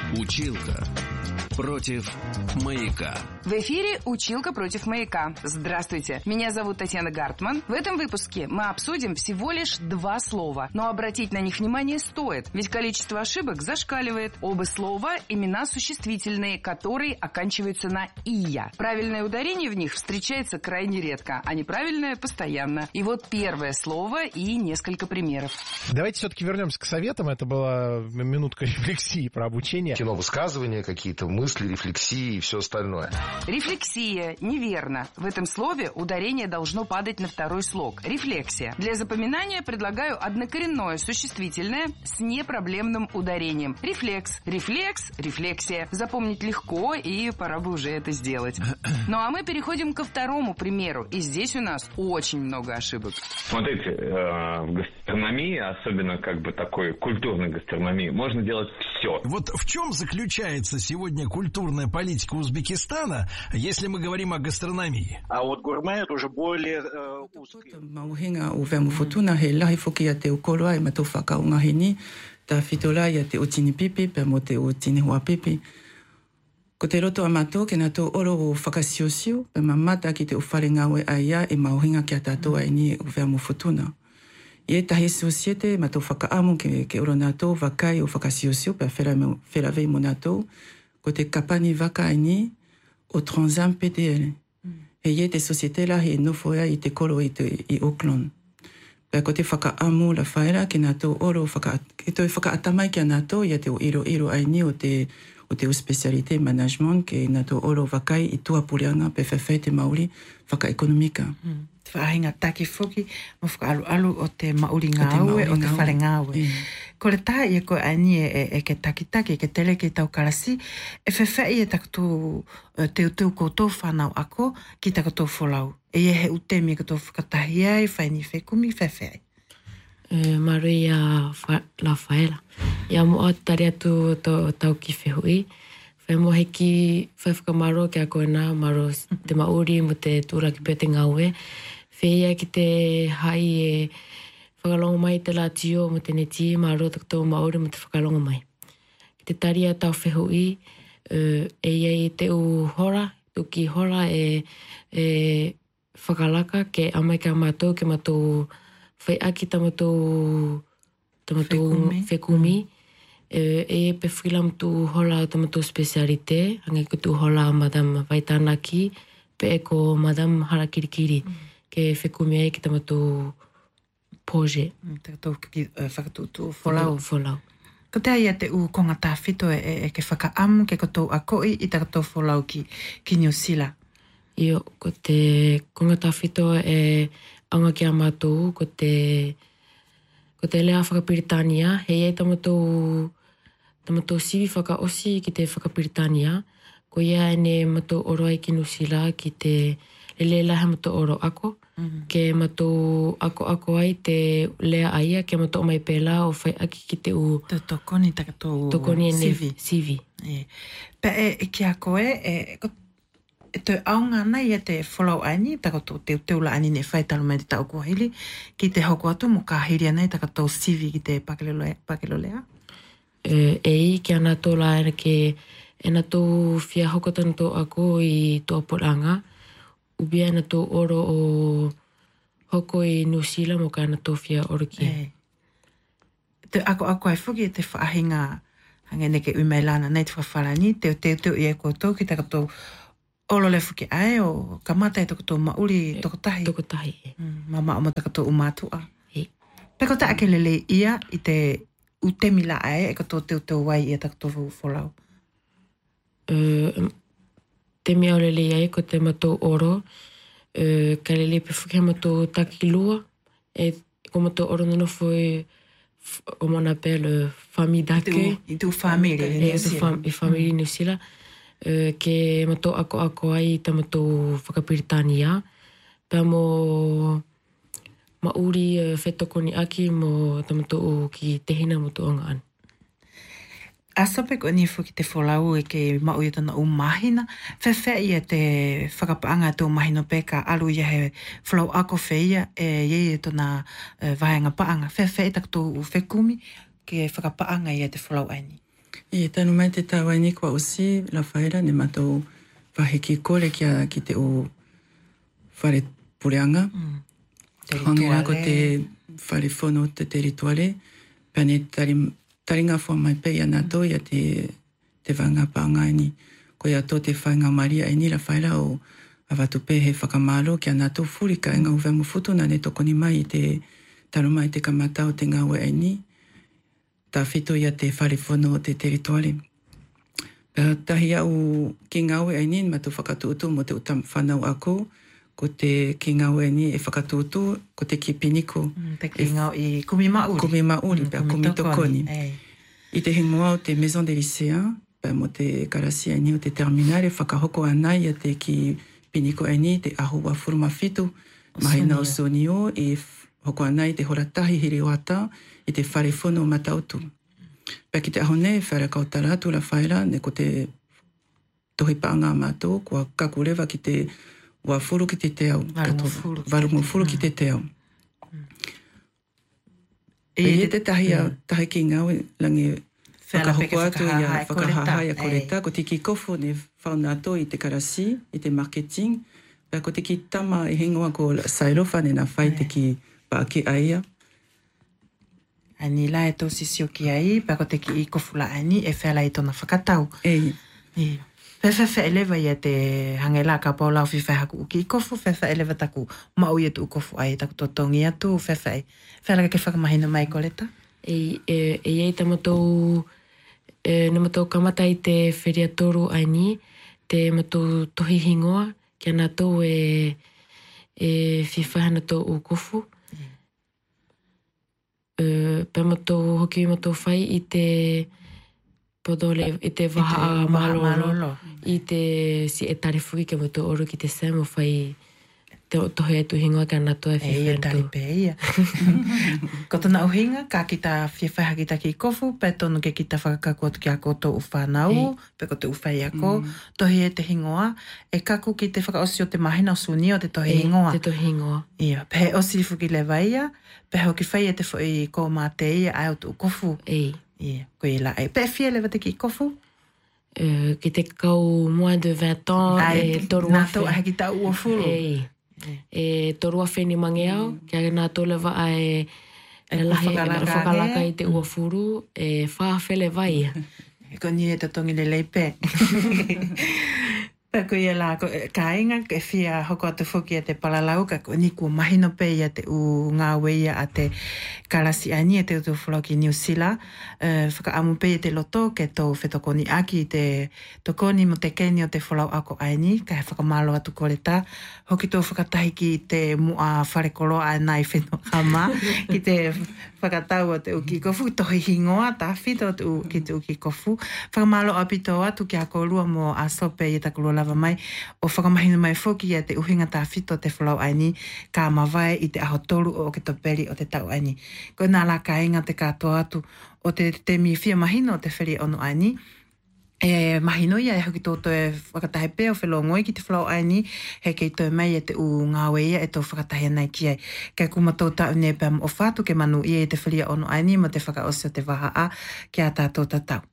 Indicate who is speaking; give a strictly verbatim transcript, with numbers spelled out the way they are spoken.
Speaker 1: Училка против маяка.
Speaker 2: В эфире «Училка против маяка». Здравствуйте, меня зовут Татьяна Гартман. В этом выпуске мы обсудим всего лишь два слова, но обратить на них внимание стоит, ведь количество ошибок зашкаливает. Оба слова – имена существительные, которые оканчиваются на «ия». Правильное ударение в них встречается крайне редко, а неправильное – постоянно. И вот первое слово и несколько примеров.
Speaker 3: Давайте все-таки вернемся к советам. Это была минутка рефлексии про обучение.
Speaker 4: Кино, высказывания, какие-то мысли, рефлексии и все остальное.
Speaker 2: Рефлексия. Неверно. В этом слове ударение должно падать на второй слог. Рефлексия. Для запоминания предлагаю однокоренное существительное с непроблемным ударением. Рефлекс. Рефлекс. Рефлексия. Запомнить легко, и пора бы уже это сделать. Ну а мы переходим ко второму примеру. И здесь у нас очень много ошибок.
Speaker 5: Смотрите, в гастрономии, особенно как бы такой культурной гастрономии, можно делать все.
Speaker 6: Вот в чем заключается сегодня культурная политика Узбекистана, если мы говорим о гастрономии?
Speaker 7: А вот гурме это уже более э, узкий.
Speaker 8: Ko te roto amato ke na tō oro o whakasiosio, pe mamata ki te uwhare ngawe aia e mauhinga ki a tātou ai ni o whea mufutuna. I e tahi siosiete ma tō whakaamu ke, ke oro nā tō wakai o whakasiosio pe whera vei mo nā tō, ko te kapani waka ai ni o Transam P D L. E i e te sosiete la he nofoia i te koro i, te, i Auckland. Pe ko te whakaamu la whaera ke nā tō oro, whaka, ke tō whakaatamai ki a nā tō, i a te o iro iro ai ni o te o te spécialité management ke na to oro wakai i tua pureanga pe whawhai te mauri whaka-ekonomika.
Speaker 9: Mm. Te whahinga taki whoki mo whakaalu alu o te mauri ngāue o te whare ngāue. Mm. Ko le taha i e koe ani e, e ke taki-taki, e ke tele ke tau karasi, e whawhai e takutu te uteu koutou whanau ako ki takutou wholau. E e he utemi katou whakatahi ai, whaini whekumi, whawhai.
Speaker 10: Uh, Marui a la whaela. Ia mo o tari atu to tau ki whehui. Whai mo heki whai whakamaro ki a koe nā, maro te mauri mo te tūra ki peo te ngaue. Whai ia ki te hai e whakalongo mai te la tio mo te neti, maro takutou mauri mo te whakalongo mai. Ki te tari a tau whehui, uh, e ia i te u hora, tu ki hora e, e whakalaka ke amai ka mātou ke mātou whai aki tamatou tamatou whekumi. E, e pe whilam tu hola tamatou specialite, hangai ko tu hola Madame Vaitanaki, pe e ko Madame Harakirikiri, mm. ke whekumi ai ki tamatou poje.
Speaker 9: Tamatou ki whakatutu wholau.
Speaker 10: Wholau.
Speaker 9: Ko te aia te u konga tāwhito e, e, e ke whakaamu ke kotou akoi i takatou wholau ki, ki New Zealand.
Speaker 10: Io, ko te konga tāwhito e anga ki a mātou, ko te, ko te lea whakapiritania, hei ei tamatou, tamatou sivi whakaosi ki te whakapiritania, ko ia ene matou oro ai ki Nusila, ki te lele lahe matou oro ako, mm-hmm. ke matou ako ako ai te lea aia, ke matou mai pēla o whai aki ki te u...
Speaker 9: Te tokoni takatou
Speaker 10: tokoni ene
Speaker 9: sivi.
Speaker 10: Sivi.
Speaker 9: E. Pe e, e ki a koe, e, e te aunga nei e te wholau aini, takatou te teula aini ne whaitalu mai te tau kuahili, ki te hoko atu mo ka hiria nei takatou sivi ki te pakelolea.
Speaker 10: E, e i ki ana tō la ena ke ena tō whia hokotana tō ako i tō poranga, ubi ana tō oro o hoko i Nusila mo ka ana tō whia oro ki.
Speaker 9: E. Te ako ako ai whuki e te whaahinga hangene ke umeilana nei te whawharani, te te teo i e koutou ki takatou olo le fuki ai o kamata e toko tō mauri toko tahi.
Speaker 10: Toko tahi, e.
Speaker 9: Mm, mama o mataka tō umatua.
Speaker 10: E.
Speaker 9: Peko ta ake lele ia i te utemila ai e kato teo teo wai i a tako tō wholau.
Speaker 10: Uh, te mea o lele ai ko te matou oro, uh, ka lele pe fuki ha matou taki lua, e ko matou oro nono foi o mana pe le famille dake.
Speaker 9: I tu family.
Speaker 10: E tu family New Zealand. Uh, ke matou ako ako ai ta matou whakapiritania, pēr mo mauri uh, whetokoni aki mo ta matou ki tehina mo tu anga an.
Speaker 9: Asope ko ni fuki te wholau e ke maui tana o mahina, whewhe i e te whakapaanga tō mahino peka alu i he wholau ako wheia e ye e tona uh, vahenga paanga, whewhe i tak tō whekumi ke whakapaanga i e te wholau aini.
Speaker 8: E tanu mai te tawa ni kwa usi la whaera ne matou wahiki kore kia ki te o whare pureanga. Mm. Hongera ko te whare whono te terituale. Pane tari, taringa wha mai pei anato ia te, te wanga pāngai ni. Ko ia tō te whainga maria e ni la whaera o awatupe he whakamalo ki anato furika e ngā uwe mawhutuna ne tokoni mai i te taruma i te kamata o te ngawe ai ni. Ta whito ia te whare whono o te terituale. Pea tahi au ki ngawe ai ni ma tu whakatuutu mo te utam whanau ako. Ko te ki ngawe ai ni e whakatuutu ko te ki piniko.
Speaker 9: Mm, te ki ngau i kumi mauri.
Speaker 8: Kumi mauri, mm, pea kumi tokoni. I te hingoa o te Maison des Lycéens, pea mo te karasi ai ni o te terminale, whakahoko anai a te ki piniko ai ni te ahua furuma fitu. Mahina o sonio i hoko anai te horatahi hiri oata i te whare whono matautu. Pea ki te ahone, whare kautara tu la whaera, ne ko te tohi paanga mātou, kua kakurewa ki te wafuru ki te teo. Warungu furu ki te teo. E te tahi a tahi ki ngau langi whakahoko atu i a whakahahai a koreta, ko te ki kofo ne whaunātou i te karasi, i te marketing, pea ko te ki tama i hingoa ko sairofa ne na whai te ki paaki aia.
Speaker 9: Ani la e tō sisio ki ai, pea ko te ki i kofula ani e whela i tōna whakatau.
Speaker 8: Ei.
Speaker 9: Ei. Whewhewhe elewa ia te hangela ka paulau whiwhai haku uki i kofu, whewhewhe elewa taku mau i atu ukofu ai, taku totongi atu, whewhai. Whewhai ke whakamahina mai koleta?
Speaker 10: Ei, e, e iei ta matou, e, na matou kamata i te whiria toru ai ni, te matou tohi hingoa, kia nā tō e, e whiwhai hana tō ukofu. Uh, pe matou hoki matou whai i te podole, i te waha malolo, i te si e tari fuki ke matou oru ki te semo whai te tohe atu hingoa ka nā toa
Speaker 9: whiwhai. E, e tari pe ia. Ko tana uhinga, ka ki ta whiwhai haki ta ki kofu, pe tonu ke ki ta whakakaku atu ki a koto uwhanau, pe ko te uwhai ako, mm. tohi e te hingoa, e kaku ki te whakaosi o te mahina o suni o te tohi
Speaker 10: e,
Speaker 9: hingoa.
Speaker 10: Te tohi hingoa.
Speaker 9: Ia, pe osi fuki lewa ia, pe hoki whai e te whai ko mā te ia ai o tu kofu.
Speaker 10: Ei.
Speaker 9: Ia, ko i la e. Pe fia lewa te ki kofu?
Speaker 10: Uh, ki te kau moins de vingt ans,
Speaker 9: ai,
Speaker 10: e toru
Speaker 9: afe. Nā tau ahe ki ta ua furu.
Speaker 10: Ei. E toru afe ni mange au, mm. kia nā tau lewa ai e lahi, whakalaka i te ua furu, e whaafele vai.
Speaker 9: E ko ni e te tongi le leipe. Pea ko ia la, ka inga, e fia hoko atu whuki a te palalau, ka ko ni kua mahino pe ia te u ngā weia a te karasi ani e te utu whulau ki New Zealand. Uh, whaka amu pe ia te loto ke tō whetokoni aki te tokoni mo te keni o te whulau ako aini, ka he whakamalo atu koreta. Hoki tō whakatahi ki te mua wharekolo a nai whenua hama, ki te whakatau o te uki kofu, tohi hingoa, ta whito te u, ki te uki kofu. Whakamalo apito atu ki a korua mo a sope i takulua lava mai, o whakamahina mai whoki ia te uhinga tā whito te whalau aini, ka mawai i te aho toru o ke toperi o te tau aini. Ko nā la ka inga te katoa atu o te te mi whia mahino o te whiri ono aini, e mahino ia e hoki tō e whakatahe pēo whelo ngoi ki te whalau aini, he kei tō mai e te u ngāwe ia e tō whakatahe nei ki ai. Kei kuma tō tau ne pēm o whātu ke manu ia e te whiri ono aini, ma te whakaosi o te waha a ki a tātō tatau.